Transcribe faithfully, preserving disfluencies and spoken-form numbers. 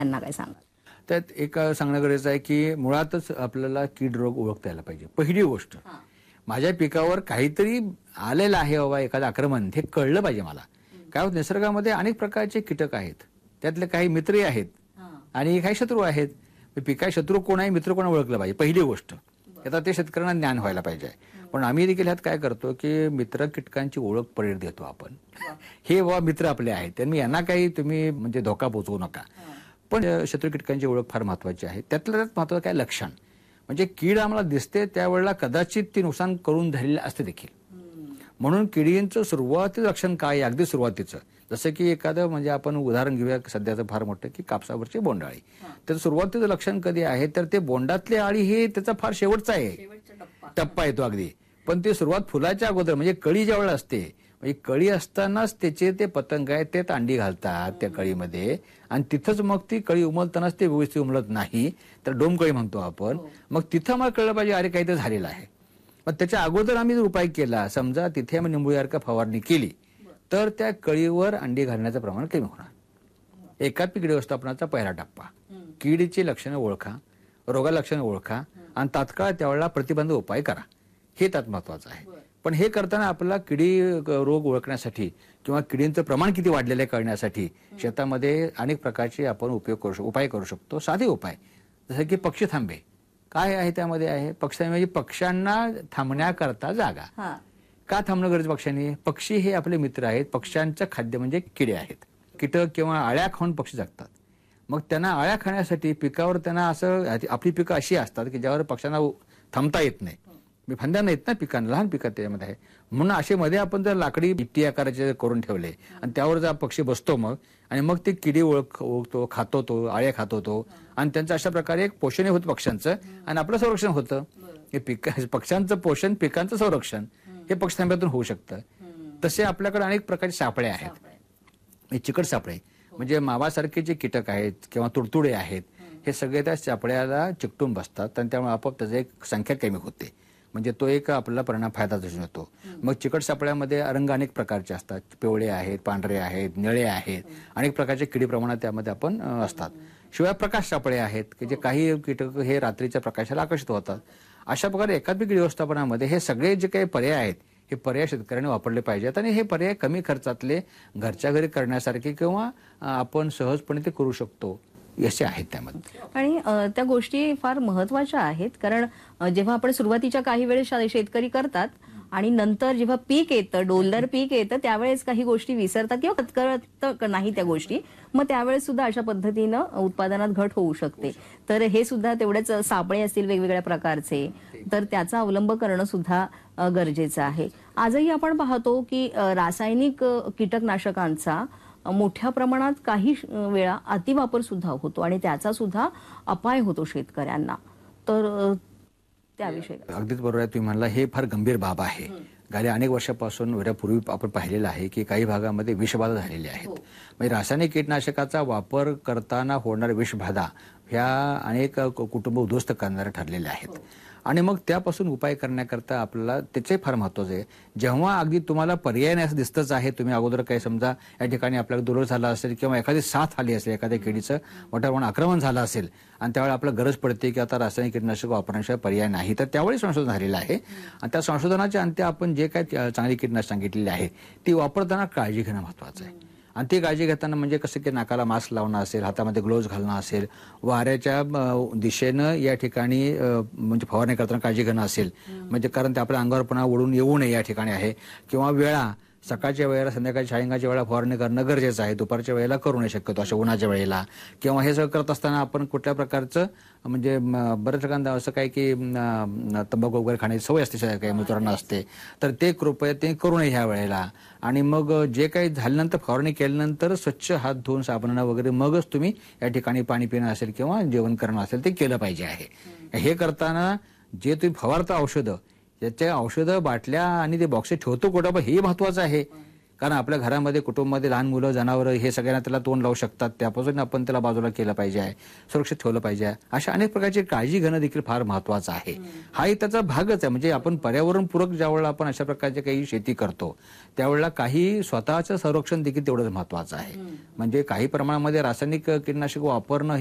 त्यांना काय सांगाल? त्यात एक सांगणं गरजेचं आहे की मुळातच आपल्याला कीड रोग ओळखता यायला पाहिजे. पहिली गोष्ट, माझ्या पिकावर काहीतरी आलेलं आहे बाबा, एखादं आक्रमण, हे कळलं पाहिजे मला. काय होतं, निसर्गामध्ये अनेक प्रकारचे कीटक आहेत, त्यातले काही मित्रही आहेत आणि काही शत्रू आहेत. पिका शत्रू कोण आहे, मित्र कोण, ओळखलं पाहिजे पहिली गोष्ट. आता ते शेतकऱ्यांना ज्ञान व्हायला पाहिजे. पण आम्ही देखील ह्यात काय करतो की मित्र कीटकांची ओळख पडेल देतो आपण. हे बाबा मित्र आपले आहेत, त्यांनी यांना काही तुम्ही म्हणजे धोका पोचवू नका. पण शत्रू कीटकांची ओळख फार महत्वाची आहे. त्यातलं त्यात महत्वाचं काय, लक्षण. म्हणजे कीड आम्हाला दिसते त्यावेळेला कदाचित ती नुकसान करून झालेलं असते देखील. म्हणून किडींचं सुरुवातीचं लक्षण काय, अगदी सुरुवातीचं, जसं की एखादं म्हणजे आपण उदाहरण घेऊया सध्याचं फार मोठं की कापसावरची बोंडाळी. तर सुरुवातीचं लक्षण कधी आहे, तर ते बोंडातली आळी हे त्याचा फार शेवटचा आहे, टप्पा येतो अगदी. पण ती सुरुवात फुलाच्या अगोदर म्हणजे कळी ज्या वेळेला असते, म्हणजे कळी असतानाच त्याचे ते पतंग आहेत ते अंडी घालतात त्या कळीमध्ये, आणि तिथंच मग ती कळी उमलतानाच ते व्यवस्थित उमलत नाही, तर डोमकळी म्हणतो आपण. मग तिथं मला कळलं पाहिजे अरे काहीतरी झालेलं आहे. मग त्याच्या अगोदर आम्ही जर उपाय केला, समजा तिथे आम्ही निंबूसारखा फवारणी केली, तर त्या कळीवर अंडी घालण्याचं प्रमाण कमी होणार. एकात्मिक कीड व्यवस्थापनाचा पहिला टप्पा, कीडीची लक्षणं ओळखा, रोगा लक्षणं ओळखा आणि तात्काळ त्यावेळेला प्रतिबंध उपाय करा. हे त्यात महत्वाचं आहे. पण हे करताना आपल्याला किडी रोग ओळखण्यासाठी किंवा किडींचं प्रमाण किती वाढलेलं आहे कळण्यासाठी शेतामध्ये अनेक प्रकारचे आपण उपयोग करू शकतो, उपाय करू शकतो. साधे उपाय जसं की पक्षी थांबे. काय आहे त्यामध्ये आहे, पक्षी म्हणजे पक्ष्यांना थांबण्याकरता जागा. का थांबणं गरज पक्ष्यांनी, पक्षी हे आपले मित्र आहेत. पक्ष्यांचं खाद्य म्हणजे किडे आहेत. कीटक किंवा आळ्या खाऊन पक्षी जगतात. मग त्यांना आळ्या खाण्यासाठी पिकावर त्यांना असं, आपली पिकं अशी असतात की ज्यावर पक्ष्यांना थांबता येत नाही, फांद्या नाहीत ना पिकांना, लहान पिकात त्याच्यामध्ये आहे. म्हणून असे मध्ये आपण जर लाकडी इट्टी आकाराचे करून ठेवले आणि त्यावर जर पक्षी बसतो मग, आणि मग ते किडी ओळख ओळखतो, खातो तो, आळ्या खातो तो, आणि त्यांचं अशा प्रकारे एक पोषण होतं पक्ष्यांचं आणि आपलं संरक्षण होतं. हे पिका पक्ष्यांचं पोषण, पिकांचं संरक्षण हे पक्षी थांब्यातून होऊ शकतं. तसे आपल्याकडे अनेक प्रकारचे सापळे आहेत. चिकट सापळे म्हणजे मावासारखे जे कीटक आहेत किंवा तुडतुडे आहेत, हे सगळे त्या सापळ्याला चिकटून बसतात आणि त्यामुळे आपोआप त्याची एक संख्या कमी होते. म्हणजे तो एक आपल्याला परिणाम फायदा दिसून येतो. मग चिकट सापळ्यामध्ये रंग अनेक प्रकारचे असतात, पिवळे आहेत, पांढरे आहेत, निळे आहेत, अनेक प्रकारचे किडी प्रमाणात त्यामध्ये आपण असतात. शिवाय प्रकाश सापळे आहेत की जे काही कीटक हे रात्रीच्या प्रकाशाला आकर्षित होतात. अशा प्रकारे एकात्मिक कीड व्यवस्थापनामध्ये हे सगळे जे काही पर्याय आहेत, हे पर्याय शेतकऱ्यांनी वापरले पाहिजेत आणि हे पर्याय कमी खर्चातले, घरच्या घरी करण्यासारखे किंवा आपण सहजपणे ते करू शकतो असे आहेत त्यामध्ये. आणि त्या गोष्टी फार महत्वाच्या आहेत, कारण जेव्हा आपण सुरुवातीच्या काही वेळेस शेतकरी करतात आणि नंतर जेव्हा पीक येतं, डोलदार पीक येतं, त्यावेळेस काही गोष्टी विसरतात किंवा करत नाही त्या गोष्टी. मग त्यावेळेस सुद्धा अशा पद्धतीनं उत्पादनात घट होऊ शकते. तर हे सुद्धा तेवढेच सापळे असतील वेगवेगळ्या प्रकारचे, तर त्याचा अवलंब करणं सुद्धा गरजेचं आहे. आजही आपण पाहतो की रासायनिक कीटकनाशकांचा मोठ्या प्रमाणात काही वेळा अतिवापर सुद्धा होतो आणि त्याचा सुद्धा अपाय होतो शेतकऱ्यांना. तर त्याविषयी अगदीच बरोबर आहे तुम्ही म्हणला, हे फार गंभीर बाब आहे. गेल्या अनेक वर्षापासून वेळापूर्वी आपण पाहिलेलं आहे की काही भागामध्ये विषबाधा झालेली आहेत. म्हणजे रासायनिक कीटनाशकाचा वापर करताना होणाऱ्या विषबाधा ह्या अनेक कुटुंब उद्ध्वस्त करणाऱ्या ठरलेल्या आहेत. आणि मग त्यापासून उपाय करण्याकरता आपल्याला त्याचे फार महत्वाचं आहे. जेव्हा अगदी तुम्हाला पर्याय नाही असं दिसतच आहे, तुम्ही अगोदर काही समजा या ठिकाणी आपल्याला दुर्लभ झाला असेल किंवा एखादी साथ आली असेल, एखाद्या किडीचं मोठ्या प्रमाणात आक्रमण झालं असेल आणि त्यावेळी आपल्याला गरज पडते की आता रासायनिक कीटनाशक वापरण्याशिवाय पर्याय नाही, तर त्यावेळी संशोधन झालेलं आहे. आणि त्या संशोधनाच्या अंती आपण जे काही चांगली कीटनाशक सांगितलेली आहे ती वापरताना काळजी घेणं महत्वाचं आहे. आणि ती काळजी घेताना म्हणजे कसं की नाकाला मास्क लावणं असेल, हातामध्ये ग्लोव्ज घालणं असेल, वाऱ्याच्या दिशेनं या ठिकाणी म्हणजे फवारणी करताना काळजी घेणं असेल, म्हणजे कारण ते आपल्या अंगावर पुन्हा ओढून येऊ नये या ठिकाणी आहे. किंवा वेळा सकाळच्या वेळेला, संध्याकाळी सायंकाळच्या वेळेला फवारणी करणं गरजेचं आहे. दुपारच्या वेळेला करू नये शक्यतो अशा उन्हाच्या वेळेला. किंवा हे सगळं करत असताना आपण कुठल्या प्रकारचं म्हणजे बऱ्याच ठिकाणी असं काय की तंबाखू वगैरे खाण्याची सवय असते काही मित्रांना असते, तर ते कृपया ते करू नये ह्या वेळेला. आणि मग जे काही झाल्यानंतर फवारणी केल्यानंतर स्वच्छ हात धुवून साबणानं वगैरे मगच तुम्ही या ठिकाणी पाणी पिणं असेल किंवा जेवण करणं असेल ते केलं पाहिजे आहे. हे करताना जे तुम्ही फवारता औषधं, त्याच्या औषधं बाटल्या आणि ते बॉक्स ठेवतो कुठं हे महत्वाचं आहे. कारण आपल्या घरामध्ये कुटुंबामध्ये लहान मुलं जनावरं हे सगळ्यांना त्याला तोंड लावू शकतात, त्यापासून आपण त्याला बाजूला केलं पाहिजे आहे, सुरक्षित ठेवलं पाहिजे आहे. अशा अनेक प्रकारची काळजी घेणं देखील फार महत्वाचं आहे. हाही त्याचा भागच आहे. म्हणजे आपण पर्यावरणपूरक ज्यावेळेला आपण अशा प्रकारची काही शेती करतो त्यावेळेला काही स्वतःचं संरक्षण देखील तेवढंच महत्वाचं आहे. म्हणजे काही प्रमाणामध्ये रासायनिक कीटकनाशक वापरणं